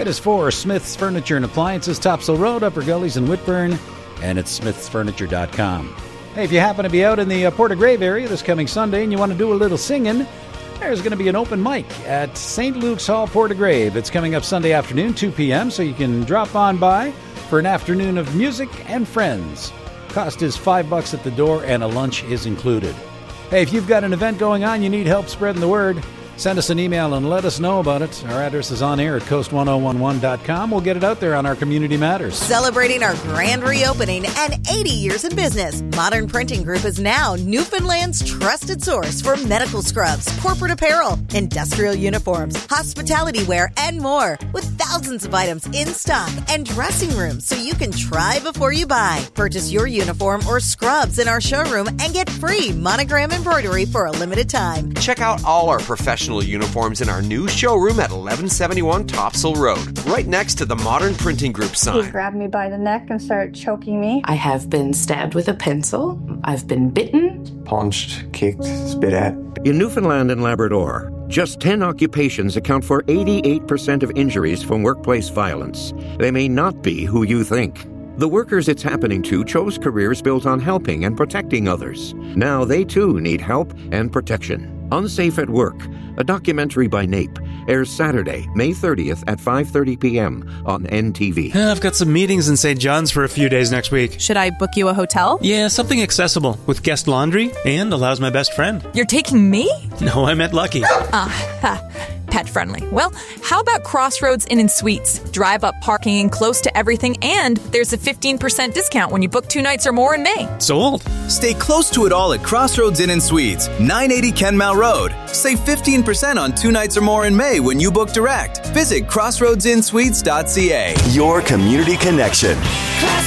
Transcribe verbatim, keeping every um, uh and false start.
It is for Smith's Furniture and Appliances, Topsail Road, Upper Gullies in Whitburn, and it's smiths furniture dot com. Hey, if you happen to be out in the uh, Portagrave area this coming Sunday and you want to do a little singing, there's going to be an open mic at Saint Luke's Hall, Portagrave. It's coming up Sunday afternoon, two p.m., so you can drop on by for an afternoon of music and friends. Cost is five bucks at the door, and a lunch is included. Hey, if you've got an event going on, you need help spreading the word, send us an email and let us know about it. Our address is on air at coast ten eleven dot com. We'll get it out there on our Community Matters. Celebrating our grand reopening and eighty years in business, Modern Printing Group is now Newfoundland's trusted source for medical scrubs, corporate apparel, industrial uniforms, hospitality wear, and more. With thousands of items in stock and dressing rooms so you can try before you buy. Purchase your uniform or scrubs in our showroom and get free monogram embroidery for a limited time. Check out all our professional uniforms in our new showroom at eleven seventy-one Topsail Road, right next to the Modern Printing Group sign. He grabbed me by the neck and started choking me. I have been stabbed with a pencil. I've been bitten. Punched, kicked, spit at. In Newfoundland and Labrador, just ten occupations account for eighty-eight percent of injuries from workplace violence. They may not be who you think. The workers it's happening to chose careers built on helping and protecting others. Now they too need help and protection. Unsafe at Work, a documentary by NAPE, airs Saturday, May thirtieth at five thirty p.m. on N T V. I've got some meetings in Saint John's for a few days next week. Should I book you a hotel? Yeah, something accessible with guest laundry and allows my best friend. You're taking me? No, I meant Lucky. Ah, pet friendly. Well, how about Crossroads Inn and Suites? Drive up parking and close to everything, and there's a fifteen percent discount when you book two nights or more in May. Sold. Stay close to it all at Crossroads Inn and Suites, nine eighty Kenmount Road. Save fifteen percent on two nights or more in May when you book direct. Visit crossroads in suites dot c a. Your community connection.